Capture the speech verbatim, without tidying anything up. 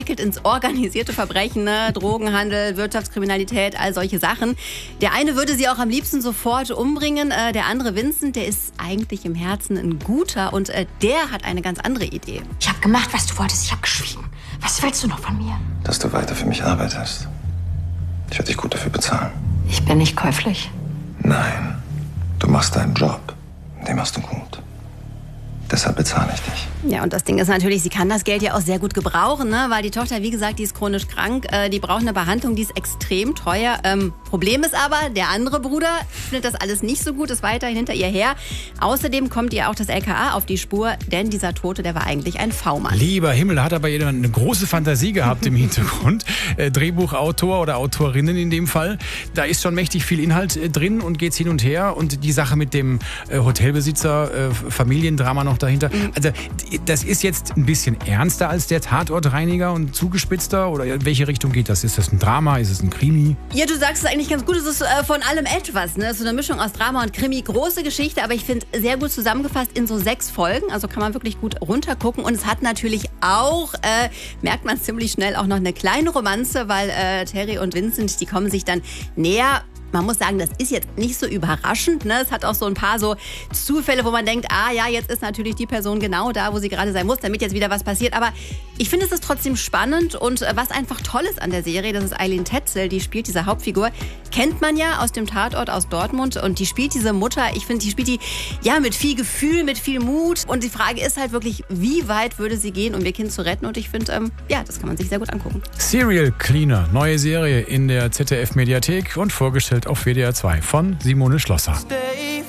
ins organisierte Verbrechen, ne? Drogenhandel, Wirtschaftskriminalität, all solche Sachen. Der eine würde sie auch am liebsten sofort umbringen. Äh, der andere, Vincent, der ist eigentlich im Herzen ein guter und äh, der hat eine ganz andere Idee. Ich habe gemacht, was du wolltest. Ich habe geschwiegen. Was willst du noch von mir? Dass du weiter für mich arbeitest. Ich werde dich gut dafür bezahlen. Ich bin nicht käuflich. Nein, du machst deinen Job. Den machst du gut. Deshalb bezahle ich dich. Ja, und das Ding ist natürlich, sie kann das Geld ja auch sehr gut gebrauchen, ne? Weil die Tochter, wie gesagt, die ist chronisch krank, äh, die braucht eine Behandlung, die ist extrem teuer. Ähm, Problem ist aber, der andere Bruder findet das alles nicht so gut, ist weiterhin hinter ihr her. Außerdem kommt ihr auch das L K A auf die Spur, denn dieser Tote, der war eigentlich ein V-Mann. Lieber Himmel, hat aber jemand eine große Fantasie gehabt im Hintergrund. äh, Drehbuchautor oder Autorinnen in dem Fall. Da ist schon mächtig viel Inhalt äh, drin und geht's hin und her. Und die Sache mit dem äh, Hotelbesitzer, äh, Familiendrama noch dahinter. Mhm. Also das ist jetzt ein bisschen ernster als der Tatortreiniger und zugespitzter? Oder in welche Richtung geht das? Ist das ein Drama? Ist es ein Krimi? Ja, du sagst es eigentlich ganz gut. Es ist äh, von allem etwas. Ne? Es ist so eine Mischung aus Drama und Krimi. Große Geschichte, aber ich finde sehr gut zusammengefasst in so sechs Folgen. Also kann man wirklich gut runtergucken. Und es hat natürlich auch, äh, merkt man ziemlich schnell, auch noch eine kleine Romanze, weil äh, Terry und Vincent, die kommen sich dann näher. Man muss sagen, das ist jetzt nicht so überraschend. Ne? Es hat auch so ein paar so Zufälle, wo man denkt, ah ja, jetzt ist natürlich die Person genau da, wo sie gerade sein muss, damit jetzt wieder was passiert. Aber ich finde, es ist trotzdem spannend. Und was einfach toll ist an der Serie, das ist Eileen Tetzel, die spielt diese Hauptfigur. Kennt man ja aus dem Tatort aus Dortmund. Und die spielt diese Mutter, ich finde, die spielt die ja mit viel Gefühl, mit viel Mut. Und die Frage ist halt wirklich, wie weit würde sie gehen, um ihr Kind zu retten? Und ich finde, ähm, ja, das kann man sich sehr gut angucken. Serial Cleaner, neue Serie in der Z D F-Mediathek und vorgestellt auf W D R zwei von Simone Schlosser.